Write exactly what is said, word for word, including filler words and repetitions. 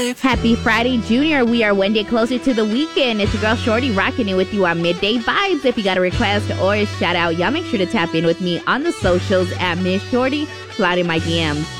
Happy Friday, Junior. We are one day closer to the weekend. It's your girl Shorty rocking it with you on Midday Vibes. If you got a request or a shout out, y'all make sure to tap in with me on the socials at Miss Shorty. Slide in my D Ms.